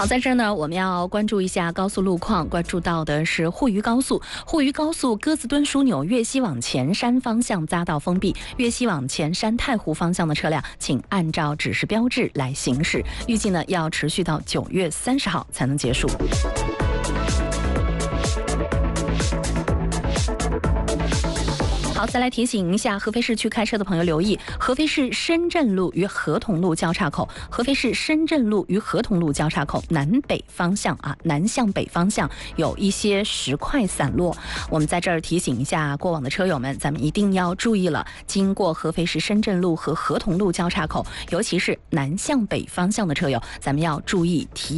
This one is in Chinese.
好，在这儿呢，我们要关注一下高速路况，关注到的是沪渝高速。沪渝高速鸽子墩枢纽粤西往前山方向匝道封闭，粤西往前山太湖方向的车辆，请按照指示标志来行驶。预计呢要持续到9月30号才能结束。好，再来提醒一下合肥市区开车的朋友留意，合肥市深圳路与合同路交叉口，合肥市深圳路与合同路交叉口南北方向南向北方向有一些石块散落。我们在这儿提醒一下过往的车友们，咱们一定要注意了，经过合肥市深圳路和合同路交叉口，尤其是南向北方向的车友，咱们要注意